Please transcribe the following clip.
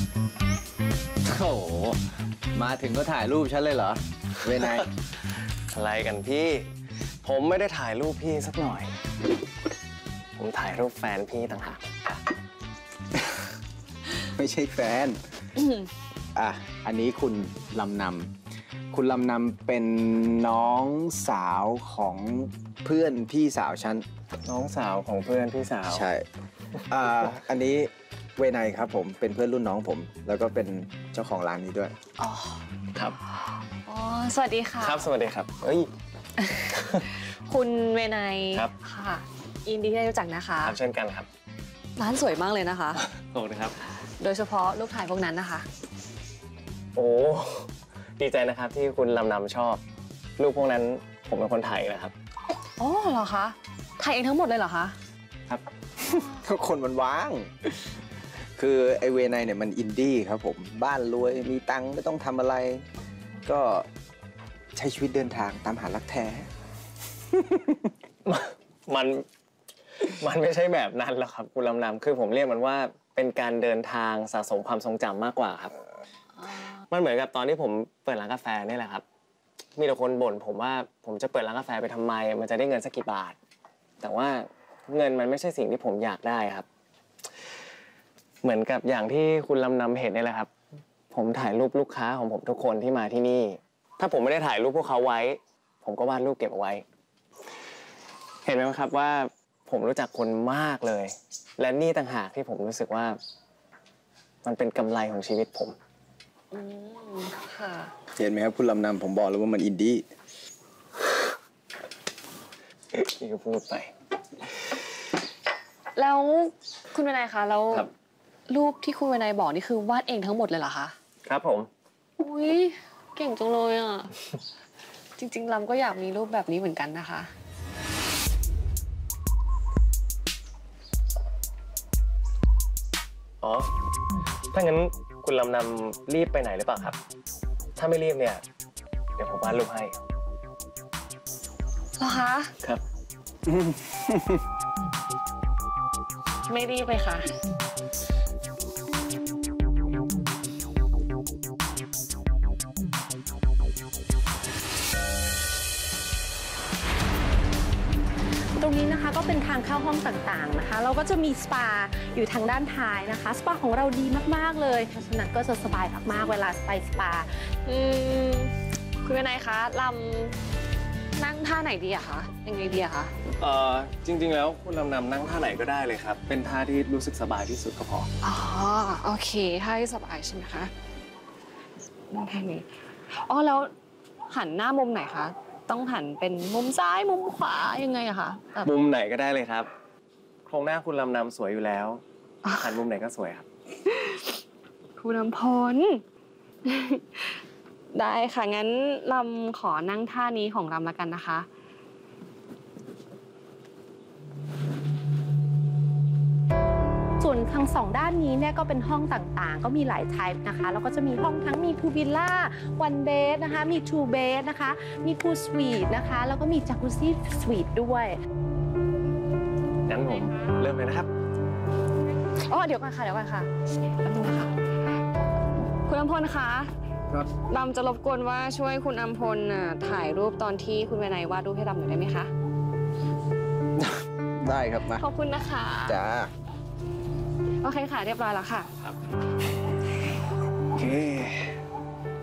โอ้โหมาถึงก็ถ่ายรูปฉันเลยเหรอเวนายอะไรกันพี่ผมไม่ได้ถ่ายรูปพี่สักหน่อยผมถ่ายรูปแฟนพี่ต่างหากไม่ใช่แฟนอันนี้คุณลำนำคุณลำนำเป็นน้องสาวของเพื่อนพี่สาวฉันน้องสาวของเพื่อนพี่สาวใช่อันนี้เวนายครับผมเป็นเพื่อนรุ่นน้องผมแล้วก็เป็นเจ้าของร้านนี้ด้วยอ๋อครับอ๋อสวัสดีค่ะครับสวัสดีครับเอ้ยคุณเวนายครับค่ะยินดีที่ได้รู้จักนะคะครับเช่นกันครับร้านสวยมากเลยนะคะขอบคุณครับโดยเฉพาะรูปถ่ายพวกนั้นนะคะโอ้ดีใจนะครับที่คุณลำนำชอบรูปพวกนั้นผมเป็นคนถ่ายนะครับอ๋อเหรอคะถ่ายเองทั้งหมดเลยเหรอคะครับก็คนมันว่างคือไอเวนายเนี่ยมันอินดี้ครับผมบ้านรวยมีตังค์ไม่ต้องทำอะไรก็ใช้ชีวิตเดินทางตามหารักแท้มันไม่ใช่แบบนั้นหรอกครับคุณลำนำคือผมเรียกมันว่าเป็นการเดินทางสะสมความทรงจำมากกว่าครับมันเหมือนกับตอนที่ผมเปิดร้านกาแฟนี่แหละครับมีแต่คนบ่นผมว่าผมจะเปิดร้านกาแฟไปทำไมมันจะได้เงินสักกี่บาทแต่ว่าเงินมันไม่ใช่สิ่งที่ผมอยากได้ครับเหมือนกับอย่างที่คุณลำนำเห็นนี่แหละครับผมถ่ายรูปลูกค้าของผมทุกคนที่มาที่นี่ถ้าผมไม่ได้ถ่ายรูปพวกเขาไว้ผมก็วาดรูปเก็บเอาไว้เห็นไหมครับว่าผมรู้จักคนมากเลยและนี่ต่างหากที่ผมรู้สึกว่ามันเป็นกำไรของชีวิตผมค่ะเห็นไหมครับคุณลำนำผมบอกแล้วว่ามันอินดี้นี่ก็พูดไปแล้วคุณวินัยคะแล้วรูปที่คุณวินัยบอกนี่คือวาดเองทั้งหมดเลยเหรอคะครับผมอุ้ยเก่งจังเลยอ่ะ จริงๆลำก็อยากมีรูปแบบนี้เหมือนกันนะคะอ๋อถ้างั้นคุณลำนำรีบไปไหนหรือเปล่าครับถ้าไม่รีบเนี่ยเดี๋ยวผมวาดรูปให้เหรอคะครับไม่รีบเลยค่ะตรงนี้นะคะก็เป็นทางเข้าห้องต่างๆนะคะเราก็จะมีสปาอยู่ทางด้านท้ายนะคะสปาของเราดีมากๆเลยเพราะฉะนั้นก็จะสบายมากๆเวลาไปสปาคุณวินัยคะลำนั่งท่าไหนดีอะคะยังไงดีอะคะจริงๆแล้วคุณลำนำนั่งท่าไหนก็ได้เลยครับเป็นท่าที่รู้สึกสบายที่สุดก็พออ๋อโอเคท่าที่สบายใช่ไหมคะนั่งท่านี้อ๋อแล้วหันหน้ามุมไหนคะต้องหันเป็นมุมซ้ายมุมขวายังไงอะคะมุมไหนก็ได้เลยครับโครงหน้าคุณลำนำสวยอยู่แล้วหันมุมไหนก็สวยครับคุณอำพลได้ค่ะงั้นลำขอนั่งท่านี้ของลำแล้วกันนะคะส่วนทาง2ด้านนี้เนี่ยก็เป็นห้องต่างๆก็มีหลายไทป์นะคะแล้วก็จะมีห้องทั้งมีพูลวิลล่า1 เบดนะคะมี2 เบดนะคะมีพูลสวีทนะคะแล้วก็มีจากุซซี่สวีทด้วยงั้นผมเริ่มเลยนะครับอ๋อเดี๋ยวก่อนค่ะแป๊บนึงนะคะคุณอำพลคะลำจะรบกวนว่าช่วยคุณอำพลถ่ายรูปตอนที่คุณวินัยวาดรูปให้ลำหน่อยได้ไหมคะได้ครับมาขอบคุณนะคะจ้าโอเคค่ะเรียบร้อยแล้วค่ะโอเค